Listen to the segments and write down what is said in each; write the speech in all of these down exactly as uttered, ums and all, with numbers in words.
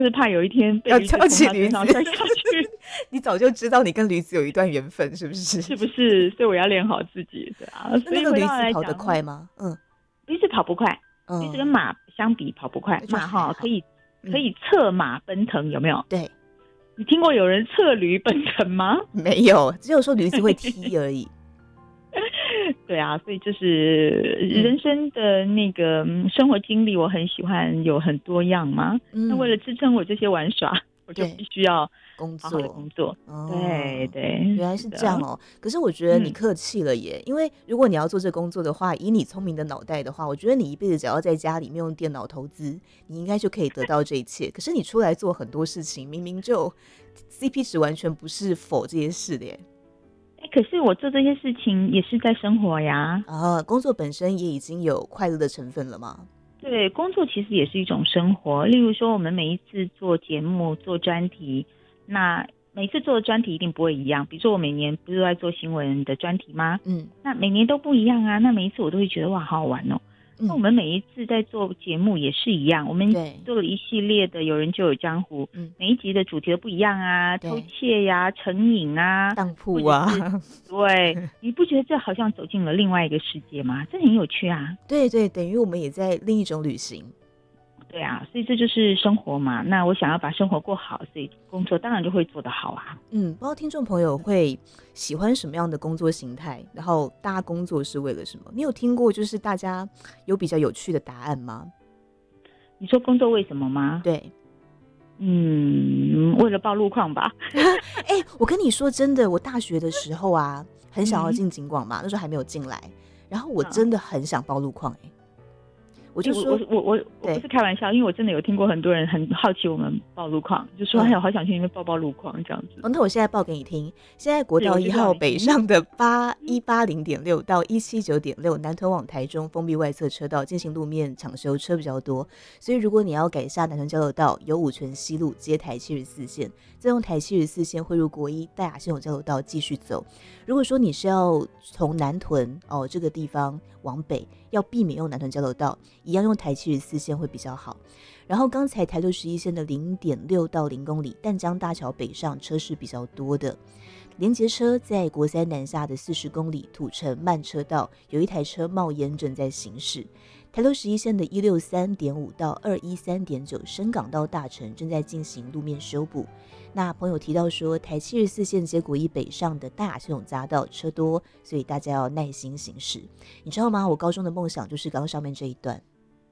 就是怕有一天被要驴子翘起从他身上驴子摔下去， 你早就知道你跟驴子有一段缘分，是不是？ 是不是？所以我要练好自己，对啊。 那那个所以回到驴子跑得来讲， 快吗？嗯驴子跑不快，驴子跟嗯， 马相比跑不快， 那就马还好。 哈可以可嗯， 以策马奔腾，有没有？ 对， 你听过有人策驴奔腾吗？ 没有，只有说驴子会踢而已。 对啊，所以就是人嗯生的那个嗯生活经历，我很喜欢有很多样嘛。那为了嗯， 支撑我这些玩耍，我就必对， 须要工好好的作。 工作。对哦， 对， 原来是这样是的， 哦。可是我觉得你嗯。 客气了耶，因为如果你要做这工作的话，以你聪明的脑袋的话，我觉得你一辈子只要在家里面用电脑投资，你应该就可以得到这一切。可是你出来做很多事情，明明就 C P 值完全不是否这些事的耶。 哎，可是我做这些事情也是在生活呀。 啊，工作本身也已经有快乐的成分了吗？ 对，工作其实也是一种生活。例如说，我们每一次做节目、做专题，那每次做的专题一定不会一样。比如说，我每年不是都在做新闻的专题吗？ 嗯那每年都不一样啊。那每一次我都会觉得哇，好好玩哦。那我嗯， 们每一次在做节目也是一样，我们对， 做了一系列的《有人就有江湖》， 嗯每一集的主题都不一样啊，偷对， 窃呀、成瘾啊， 当或者铺啊， 是对，你不觉得这好像走进了另外一个世界吗？这很有趣啊。 对对，等于我们也在另一种旅行。 对啊，所以这就是生活嘛。那我想要把生活过好，所以工作当然就会做得好啊。 嗯，不知道听众朋友会喜欢什么样的工作形态，然后大家工作是为了什么？你有听过就是大家有比较有趣的答案吗？ 你说工作为什么吗？ 对， 嗯，为了报路况吧。 哎、我跟你说真的，我大学的时候啊，很想要嗯进警广嘛，那时候还没有进来，然后我嗯， 真的很想报路况、哎，我就欸我我说， 我我我不对， 是开玩笑，因为我真的有听过很多人很好奇我们报路况，就说嗯哎呀，好想去那边报报路况这样子。 哦，那我现在报给你听。现在国是，我就道一号叫你听。 北上的八一八零点六到一七九点六南屯往台中封闭外侧车道进行路面抢修，车比较多，所以如果你要改下南屯交流道，由五权西路接台七十四线，再用台七十四线汇入国一大雅系统交流道继续走。如果说你是要从南屯哦这个地方往北，要避免用南屯交流道，一样用台七十四线会比较好。然后刚才台六十一线的零点六到零公里，淡江大桥北上车是比较多的。连结车在国三南下的四十公里土城慢车道，有一台车冒烟正在行驶。台六十一线的一六三点五到二一三点九深港到大城正在进行路面修补。那朋友提到说，台七十四线接国一北上的大雅系统匝道车多，所以大家要耐心行驶。你知道吗？我高中的梦想就是刚刚上面这一段。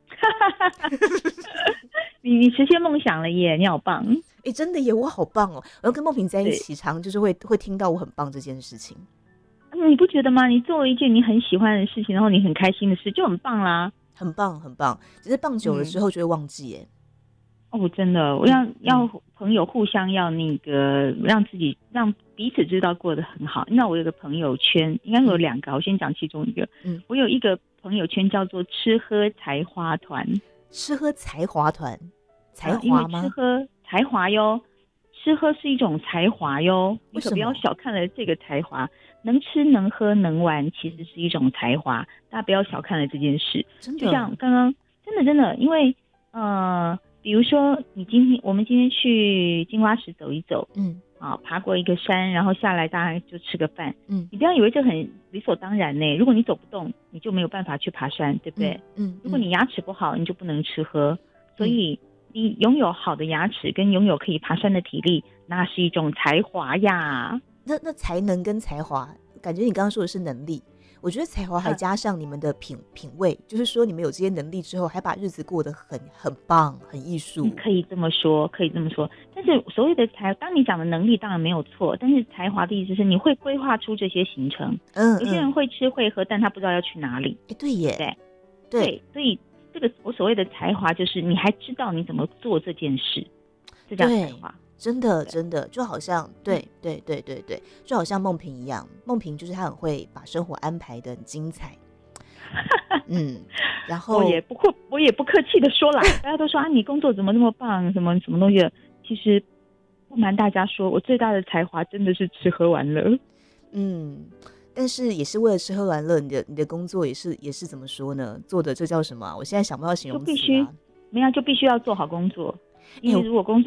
你你实现梦想了耶，你好棒！ 哎，真的耶，我好棒哦！我要跟梦萍在一对， 起，常就是会会听到我很棒这件事情。 你不觉得吗？你做了一件你很喜欢的事情，然后你很开心的事，就很棒啦。 很棒，很棒，只是棒久了之嗯， 后就会忘记耶。 哦，真的，我嗯要要嗯朋友互相要那个让自己让彼此知道过得很好。那我有个朋友圈，应该有两个，我先讲其中一个。 嗯， 我有一个朋友圈叫做吃喝才华团。 吃喝才华团，才啊，因为华吗？ 吃喝才华哟，吃喝是一种才华哟，你可不要为什么？ 小看了这个才华。能吃能喝能玩，其实是一种才华，大家不要小看了这件事。就真的？ 像刚刚，真的真的，因为呃，比如说你今天我们今天去金瓜石走一走嗯啊，爬过一个山，然后下来大家就吃个饭。 嗯你不要以为这很理所当然呢，如果你走不动，你就没有办法去爬山，对不对？ 嗯嗯， 如果你牙齿不好，你就不能吃喝。所以你拥有好的牙齿跟拥有可以爬山的体力，那是一种才华呀。 那那才能跟才华，感觉你刚刚说的是能力。我觉得才华还加上你们的品品味，就是说你们有这些能力之后，还把日子过得很很棒，很艺术。 可以这么说，可以这么说。但是所谓的才，当你讲的能力当然没有错，但是才华的意思是你会规划出这些行程。 嗯嗯， 有些人会吃会喝，但他不知道要去哪里。 哎，对耶， 对对对，所以这个我所谓的才华，就是你还知道你怎么做这件事，这叫才华。 真的对真的就好像对对对对对，就好像梦萍一样，梦萍就是她很会把生活安排的很精彩。嗯，然后我也不客，我也不客气的说啦，大家都说啊，你工作怎么那么棒，什么什么东西的。其实不瞒大家说，我最大的才华真的是吃喝玩乐。 嗯，但是也是为了吃喝玩乐，你的你的工作也是也是怎么说呢？做的这叫什么啊？我现在想不到形容词就必须啊。 没有就必须要做好工作，因为哎如果工作